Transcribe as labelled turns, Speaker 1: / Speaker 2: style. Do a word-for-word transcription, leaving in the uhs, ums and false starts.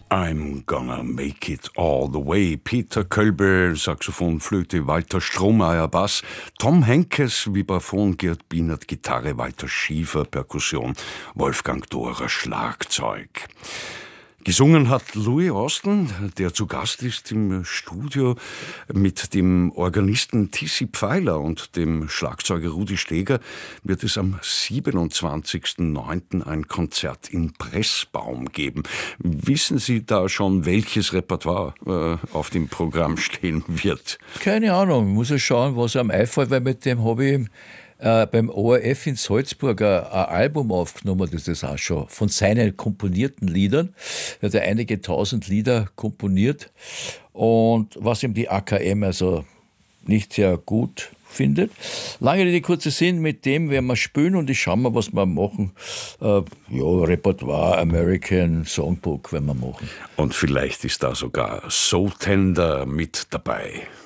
Speaker 1: I'm gonna make it all the way. Peter Kölbel, Saxophon, Flöte, Walter Strohmeier, Bass, Tom Henkes, Vibraphon, Gerd Bienert, Gitarre, Walter Schiefer, Perkussion, Wolfgang Dorer, Schlagzeug. Gesungen hat Louis Austin, der zu Gast ist im Studio, mit dem Organisten Tissi Pfeiler und dem Schlagzeuger Rudi Steger wird es am siebenundzwanzigsten neunten ein Konzert in Pressbaum geben. Wissen Sie da schon, welches Repertoire äh, auf dem Programm stehen wird?
Speaker 2: Keine Ahnung, ich muss ja schauen, was am einfällt, weil mit dem habe ich Äh, beim O R F in Salzburg ein, ein Album aufgenommen, das ist auch schon von seinen komponierten Liedern. Er hat ja einige tausend Lieder komponiert und was ihm die A K M also nicht sehr gut findet. Lange Rede, kurzer Sinn, mit dem werden wir spielen und ich schaue mal, was wir machen. Äh, ja, Repertoire, American Songbook werden wir machen.
Speaker 1: Und vielleicht ist da sogar So Tender mit dabei.